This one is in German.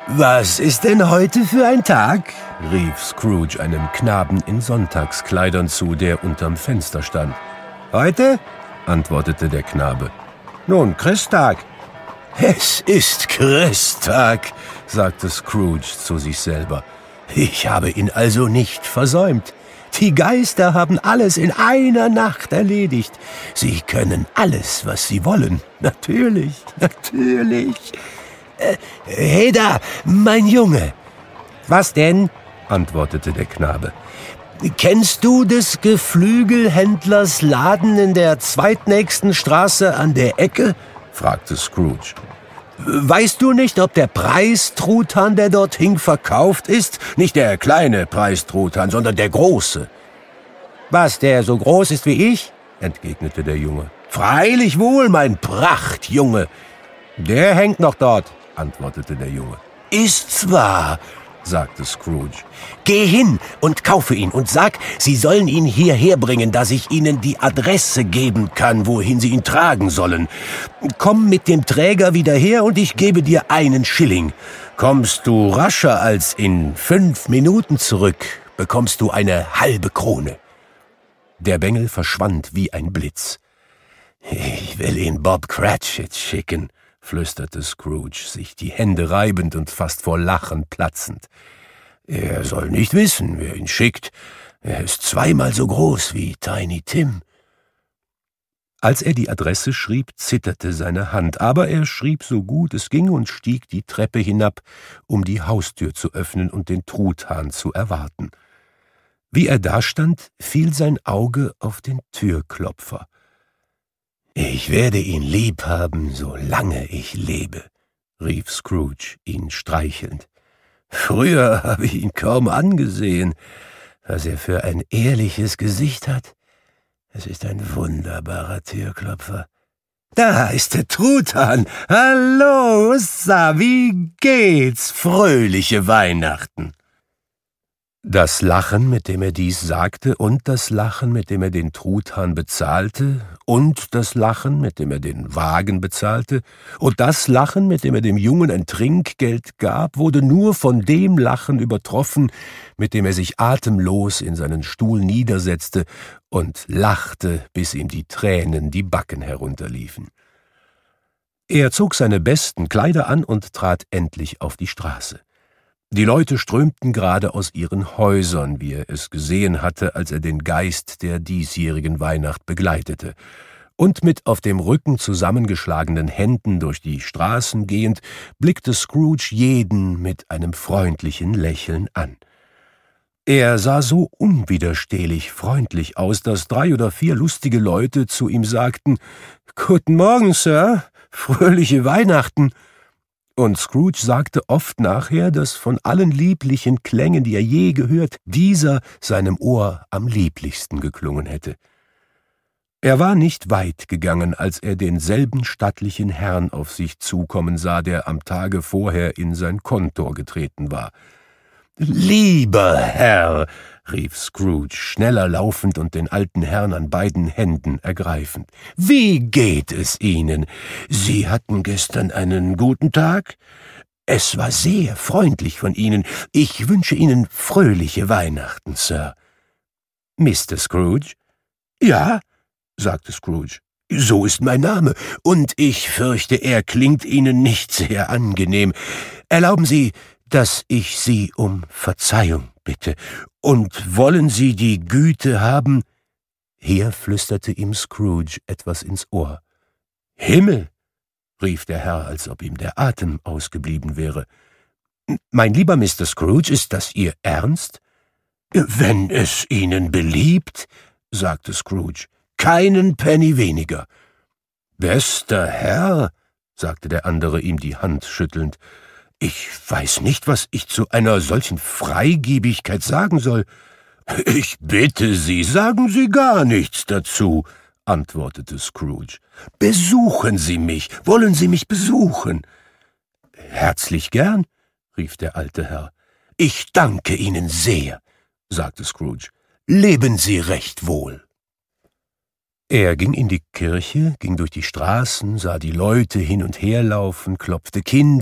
»Was ist denn heute für ein Tag?« rief Scrooge einem Knaben in Sonntagskleidern zu, der unterm Fenster stand. »Heute?« antwortete der Knabe. »Nun, Christtag.« »Es ist Christtag«, sagte Scrooge zu sich selber. »Ich habe ihn also nicht versäumt. Die Geister haben alles in einer Nacht erledigt. Sie können alles, was sie wollen. Natürlich, natürlich. Hey da, mein Junge!« »Was denn?« antwortete der Knabe. »Kennst du des Geflügelhändlers Laden in der zweitnächsten Straße an der Ecke?« fragte Scrooge. »Weißt du nicht, ob der Preistruthahn, der dort hing, verkauft ist? Nicht der kleine Preistruthahn, sondern der große.« »Was, der so groß ist wie ich?« entgegnete der Junge. »Freilich wohl, mein Prachtjunge.« »Der hängt noch dort«, antwortete der Junge. »Ist's wahr?«, sagte Scrooge. »Geh hin und kaufe ihn und sag, Sie sollen ihn hierher bringen, dass ich Ihnen die Adresse geben kann, wohin Sie ihn tragen sollen. Komm mit dem Träger wieder her und ich gebe dir 1 Schilling. Kommst du rascher als in 5 Minuten zurück, bekommst du eine halbe Krone.« Der Bengel verschwand wie ein Blitz. »Ich will ihn Bob Cratchit schicken«, flüsterte Scrooge, sich die Hände reibend und fast vor Lachen platzend. »Er soll nicht wissen, wer ihn schickt. Er ist 2-mal so groß wie Tiny Tim.« Als er die Adresse schrieb, zitterte seine Hand, aber er schrieb so gut es ging und stieg die Treppe hinab, um die Haustür zu öffnen und den Truthahn zu erwarten. Wie er dastand, fiel sein Auge auf den Türklopfer. »Ich werde ihn lieb haben, solange ich lebe«, rief Scrooge, ihn streichelnd. »Früher habe ich ihn kaum angesehen. Was er für ein ehrliches Gesicht hat. Es ist ein wunderbarer Türklopfer. Da ist der Truthahn. Hallo, Ussa, wie geht's? Fröhliche Weihnachten.« Das Lachen, mit dem er dies sagte, und das Lachen, mit dem er den Truthahn bezahlte, und das Lachen, mit dem er den Wagen bezahlte, und das Lachen, mit dem er dem Jungen ein Trinkgeld gab, wurde nur von dem Lachen übertroffen, mit dem er sich atemlos in seinen Stuhl niedersetzte und lachte, bis ihm die Tränen die Backen herunterliefen. Er zog seine besten Kleider an und trat endlich auf die Straße. Die Leute strömten gerade aus ihren Häusern, wie er es gesehen hatte, als er den Geist der diesjährigen Weihnacht begleitete, und mit auf dem Rücken zusammengeschlagenen Händen durch die Straßen gehend, blickte Scrooge jeden mit einem freundlichen Lächeln an. Er sah so unwiderstehlich freundlich aus, dass 3 oder 4 lustige Leute zu ihm sagten: »Guten Morgen, Sir, fröhliche Weihnachten!« Und Scrooge sagte oft nachher, dass von allen lieblichen Klängen, die er je gehört, dieser seinem Ohr am lieblichsten geklungen hätte. Er war nicht weit gegangen, als er denselben stattlichen Herrn auf sich zukommen sah, der am Tage vorher in sein Kontor getreten war. »Lieber Herr«, rief Scrooge, schneller laufend und den alten Herrn an beiden Händen ergreifend, »wie geht es Ihnen? Sie hatten gestern einen guten Tag? Es war sehr freundlich von Ihnen. Ich wünsche Ihnen fröhliche Weihnachten, Sir.« »Mr. Scrooge?« »Ja«, sagte Scrooge, »so ist mein Name, und ich fürchte, er klingt Ihnen nicht sehr angenehm. Erlauben Sie, dass ich Sie um Verzeihung bitte. Und wollen Sie die Güte haben?« Hier flüsterte ihm Scrooge etwas ins Ohr. »Himmel«, rief der Herr, als ob ihm der Atem ausgeblieben wäre. »Mein lieber Mr. Scrooge, ist das Ihr Ernst?« »Wenn es Ihnen beliebt«, sagte Scrooge, »keinen Penny weniger.« »Bester Herr«, sagte der andere ihm die Hand schüttelnd, »ich weiß nicht, was ich zu einer solchen Freigebigkeit sagen soll.« »Ich bitte Sie, sagen Sie gar nichts dazu«, antwortete Scrooge. »Besuchen Sie mich, wollen Sie mich besuchen?« »Herzlich gern«, rief der alte Herr. »Ich danke Ihnen sehr«, sagte Scrooge. »Leben Sie recht wohl.« Er ging in die Kirche, ging durch die Straßen, sah die Leute hin und her laufen, klopfte Kinder